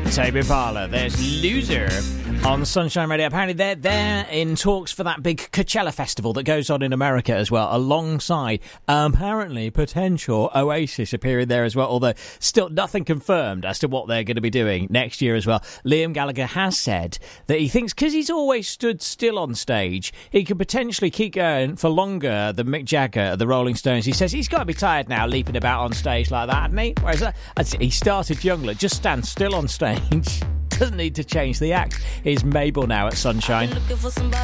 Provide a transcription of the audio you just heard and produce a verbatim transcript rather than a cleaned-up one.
Tame Impala, there's Loser on Sunshine Radio. Apparently they're, they're in talks for that big Coachella festival that goes on in America as well, alongside um, apparently potential Oasis appearing there as well, although still nothing confirmed as to what they're going to be doing next year as well. Liam Gallagher has said that he thinks because he's always stood still on stage, he could potentially keep going for longer than Mick Jagger of the Rolling Stones. He says he's got to be tired now leaping about on stage like that, hasn't he? Whereas that, he started young, like, just stand still on stage. Doesn't need to change the act. Here's Mabel now at Sunshine.